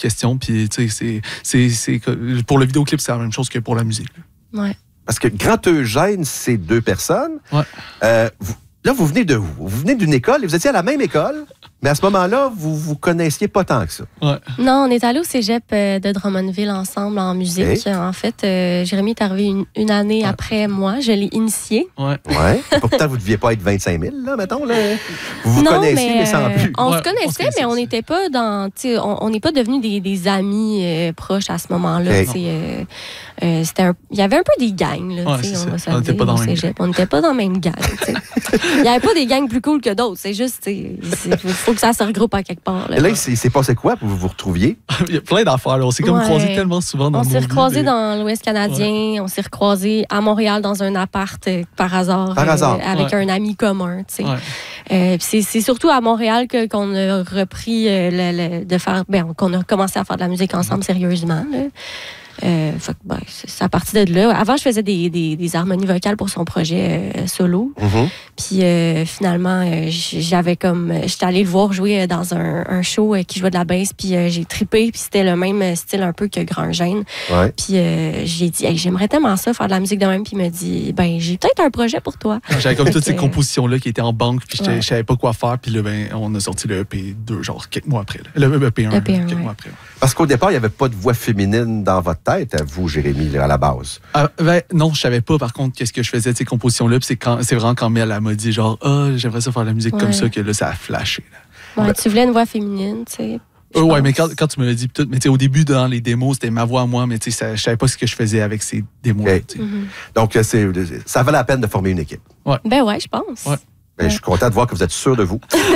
questions. Puis, tu sais, pour le vidéoclip, c'est la même chose que pour la musique. Ouais. Parce que Grand Eugène, c'est 2 personnes. Ouais. Là, vous venez de où? Vous venez d'une école et vous étiez à la même école, mais à ce moment-là, vous connaissiez pas tant que ça. Ouais. Non, on est allé au cégep de Drummondville ensemble en musique. Okay. En fait, Jérémy est arrivé une année après moi. Je l'ai initié. Ouais. Ouais. Pourtant, vous ne deviez pas être 25 000, là, mettons. Là. Vous connaissiez, mais sans plus. On se connaissait, mais on n'était pas dans... On n'est pas devenus des amis proches à ce moment-là. Okay. Il y avait un peu des gangs. Là, on n'était pas dans le même gang. On n'était pas dans le même gang. Il n'y avait pas des gangs plus cool que d'autres. C'est juste, il faut que ça se regroupe à quelque part. Là, il s'est passé quoi pour que vous vous retrouviez? Il y a plein d'affaires. Là. On s'est comme croisés tellement souvent dans On nos s'est vies, recroisés dans l'Ouest canadien. On s'est recroisés à Montréal dans un appart par hasard. Avec un ami commun. C'est surtout à Montréal qu'on a repris qu'on a commencé à faire de la musique ensemble sérieusement. Là. C'est à partir de là. Avant, je faisais des harmonies vocales pour son projet solo. Mm-hmm. Puis finalement, j'étais allée le voir jouer dans un show qui jouait de la bass. Puis j'ai trippé. Puis c'était le même style un peu que Grand Eugène. Ouais. Puis j'ai dit, hey, j'aimerais tellement ça, faire de la musique de même. Puis il m'a dit, j'ai peut-être un projet pour toi. J'avais comme toutes ces compositions-là qui étaient en banque. Puis je savais pas quoi faire. Puis là, on a sorti le EP2, genre quelques mois après. Là. Le EP1, quelques mois après. Parce qu'au départ, il n'y avait pas de voix féminine dans votre tête, à vous, Jérémy, à la base. Non, je savais pas, par contre, qu'est-ce que je faisais de ces compositions-là. Puis c'est vraiment quand Mel m'a dit, genre, j'aimerais ça faire de la musique comme ça, que là, ça a flashé. Là. Ouais, tu voulais une voix féminine, tu sais. Ouais, mais quand tu me l'as dit, tout, mais au début, dans les démos, c'était ma voix à moi, mais je savais pas ce que je faisais avec ces démos-là. Okay. Donc, ça valait la peine de former une équipe. Ouais. Ben ouais, je pense. Ouais. Ben, je suis content de voir que vous êtes sûr de vous.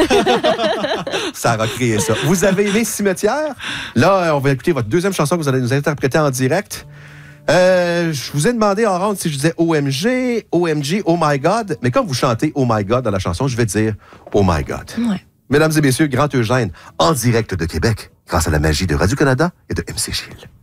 Ça a recréé ça. Vous avez aimé Cimetière? Là, on va écouter votre deuxième chanson que vous allez nous interpréter en direct. Je vous ai demandé en ronde si je disais OMG, OMG, Oh My God. Mais comme vous chantez Oh My God dans la chanson, je vais dire Oh My God. Ouais. Mesdames et messieurs, Grand Eugène, en direct de Québec, grâce à la magie de Radio-Canada et de MC Gilles.